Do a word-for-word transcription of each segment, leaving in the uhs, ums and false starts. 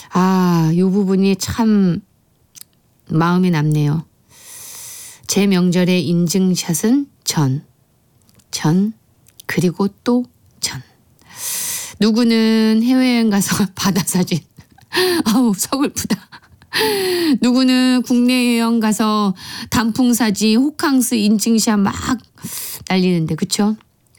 아, 이 부분이 참 마음에 남네요. 제 명절의 인증샷은 전, 전, 그리고 또 전. 누구는 해외여행 가서 바다 사진. 아우, 서글프다. 누구는 국내 여행 가서 단풍 사진, 호캉스 인증샷 막 날리는데, 그쵸?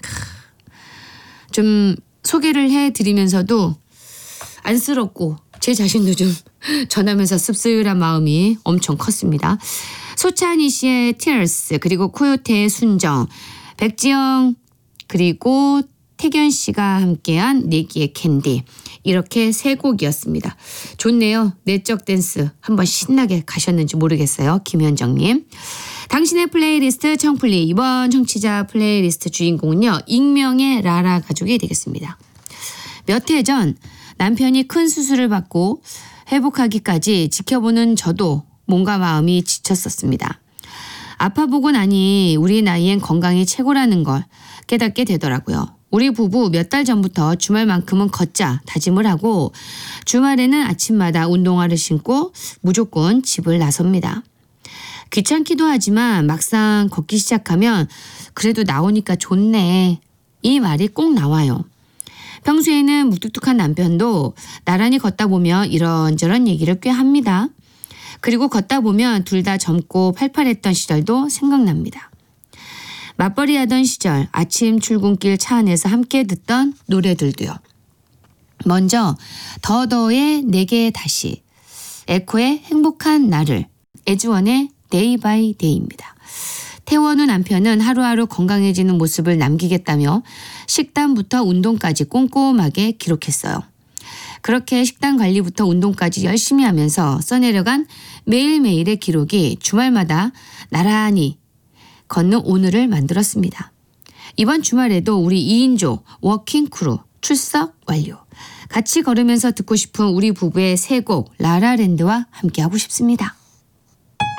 좀 소개를 해드리면서도 안쓰럽고 제 자신도 좀 전하면서 씁쓸한 마음이 엄청 컸습니다. 소찬희 씨의 Tears, 그리고 코요태의 순정, 백지영 그리고 태견 씨가 함께한 내기의 캔디, 이렇게 세 곡이었습니다. 좋네요. 내적 댄스 한번 신나게 가셨는지 모르겠어요. 김현정님. 당신의 플레이리스트 청플리, 이번 청취자 플레이리스트 주인공은요, 익명의 라라 가족이 되겠습니다. 몇 해 전 남편이 큰 수술을 받고 회복하기까지 지켜보는 저도 몸과 마음이 지쳤었습니다. 아파보고 나니 우리 나이엔 건강이 최고라는 걸 깨닫게 되더라고요. 우리 부부 몇 달 전부터 주말만큼은 걷자 다짐을 하고 주말에는 아침마다 운동화를 신고 무조건 집을 나섭니다. 귀찮기도 하지만 막상 걷기 시작하면 그래도 나오니까 좋네, 이 말이 꼭 나와요. 평소에는 무뚝뚝한 남편도 나란히 걷다 보면 이런저런 얘기를 꽤 합니다. 그리고 걷다 보면 둘 다 젊고 팔팔했던 시절도 생각납니다. 맞벌이 하던 시절 아침 출근길 차 안에서 함께 듣던 노래들도요. 먼저 더더의 내게 다시, 에코의 행복한 나를, 애즈원의 데이 바이 데이입니다. 태원우 남편은 하루하루 건강해지는 모습을 남기겠다며 식단부터 운동까지 꼼꼼하게 기록했어요. 그렇게 식단 관리부터 운동까지 열심히 하면서 써내려간 매일매일의 기록이 주말마다 나란히 걷는 오늘을 만들었습니다. 이번 주말에도 우리 이 인조 워킹 크루 출석 완료. 같이 걸으면서 듣고 싶은 우리 부부의 새 곡 라라랜드와 함께하고 싶습니다.